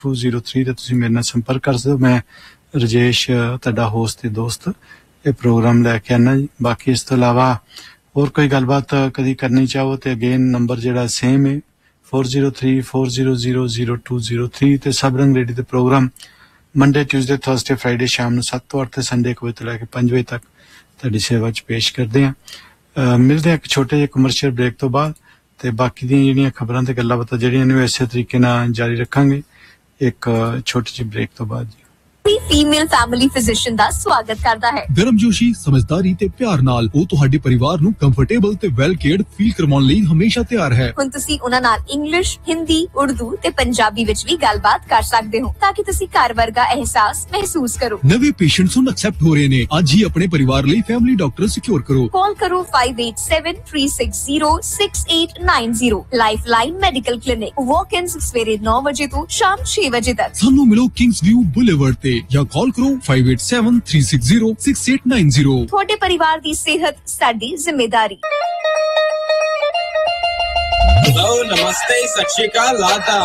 203 ਤੇ ਤੁਸੀਂ ਮੇਰੇ ਨਾਲ ਸੰਪਰਕ ਕਰ ਸਕਦੇ ਹੋ। ਮੈਂ ਰਜੇਸ਼ ਤੁਹਾਡਾ ਹੋਸਟ ਤੇ ਦੋਸਤ ਇਹ ਪ੍ਰੋਗਰਾਮ ਲੈ ਕੇ ਆਣਾ ਜੀ। ਬਾਕੀ ਇਸ ਤੋਂ ਇਲਾਵਾ ਹੋਰ ਕੋਈ ਗੱਲਬਾਤ ਕਦੀ ਕਰਨੀ ਚਾਹੋ ਤੇ ਅਗੇਨ ਨੰਬਰ ਜਿਹੜਾ ਸੇਮ ਹੈ 4034000203 ਤੇ ਸਬਰੰਗ ਰੇਡੀ ਦੇ programme Monday Tuesday Thursday Friday ਸ਼ਾਮ ਨੂੰ 7 ਤੋਂ 8 ਤੇ ਸੰਡੇ 1 ਵਜੇ ਤੋਂ ਲੈ ਕੇ 5 ਵਜੇ ਤੱਕ ਤੁਹਾਡੀ ਸੇਵਾ 'ਚ ਪੇਸ਼ ਕਰਦੇ ਹਾਂ। ਮਿਲਦੇ ਹਾਂ ਇੱਕ ਛੋਟੇ ਜਿਹੇ ਕਮਰਸ਼ੀਅਲ ਬ੍ਰੇਕ ਤੋਂ ਬਾਅਦ ਤੇ ਬਾਕੀ ਦੀਆਂ ਜਿਹੜੀਆਂ ਖਬਰਾਂ ਤੇ ਗੱਲਾਂ ਬਾਤਾਂ ਜਿਹੜੀਆਂ ਨੇ ਇਸੇ ਤਰੀਕੇ ਨਾਲ ਜਾਰੀ ਰੱਖਾਂਗੇ ਇੱਕ ਛੋਟੇ ਜਿਹੇ ਬ੍ਰੇਕ ਤੋਂ ਬਾਅਦ। ਫੀਮੇਲ ਫੈਮਿਲੀ ਫਿਜ਼ੀਸ਼ੀਅਨ ਦਾ ਸਵਾਗਤ ਕਰਦਾ ਹੈ। ਗਰਮਜੋਸ਼ੀ, ਸਮਝਦਾਰੀ ਤੇ ਪਿਆਰ ਨਾਲ ਉਹ ਤੁਹਾਡੇ ਪਰਿਵਾਰ ਨੂੰ ਕੰਫਰਟੇਬਲ ਤੇ ਵੈਲ ਕੇਅਰਡ ਫੀਲ ਕਰਵਾਉਣ ਲਈ ਹਮੇਸ਼ਾ ਤਿਆਰ ਹੈ। ਹੁਣ ਤੁਸੀਂ ਉਹਨਾਂ ਨਾਲ ਇੰਗਲਿਸ਼, ਹਿੰਦੀ, ਉਰਦੂ ਤੇ ਪੰਜਾਬੀ ਵਿੱਚ ਵੀ ਗੱਲਬਾਤ ਕਰ ਸਕਦੇ ਹੋ ਤਾਂ ਕਿ ਤੁਸੀਂ ਘਰ ਵਰਗਾ ਅਹਿਸਾਸ ਮਹਿਸੂਸ ਕਰੋ। ਨਵੇਂ ਪੇਸ਼ੈਂਟਸ ਹੁਣ ਐਕਸੈਪਟ ਹੋ ਰਹੇ ਨੇ। ਅੱਜ ਹੀ ਆਪਣੇ ਪਰਿਵਾਰ ਲਈ ਫੈਮਿਲੀ ਡਾਕਟਰ ਸਿਕਿਉਰ ਕਰੋ। ਕਾਲ ਕਰੋ 5873606890। ਲਾਈਫਲਾਈਨ ਮੈਡੀਕਲ ਕਲੀਨਿਕ, ਵਾਕ-ਇਨਸ ਸਵੇਰੇ 9 ਵਜੇ ਤੋਂ ਸ਼ਾਮ 6 ਵਜੇ ਤੱਕ। ਸਾਨੂੰ ਮਿਲੋ ਕਿੰਗਸ ਵਿਊ ਬੁਲੇਵਰਡ ਤੇ ਜਾਂ ਕਾਲ ਕਰੋ 5873606890। ਤੁਹਾਡੇ ਪਰਿਵਾਰ ਦੀ ਸਿਹਤ ਸਾਡੀ ਜ਼ਿੰਮੇਵਾਰੀ। हेलो नमस्ते सत श्री अकाल लाता